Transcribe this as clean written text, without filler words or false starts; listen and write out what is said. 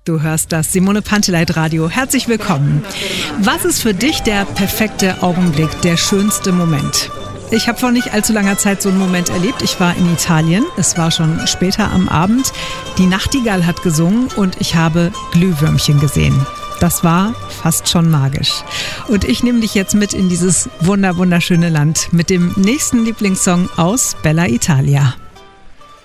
Du hörst das Simone Panteleit Radio. Herzlich willkommen. Was ist für dich der perfekte Augenblick, der schönste Moment? Ich habe vor nicht allzu langer Zeit so einen Moment erlebt. Ich war in Italien. Es war schon später am Abend. Die Nachtigall hat gesungen und ich habe Glühwürmchen gesehen. Das war fast schon magisch. Und ich nehme dich jetzt mit in dieses wunderschöne Land mit dem nächsten Lieblingssong aus Bella Italia.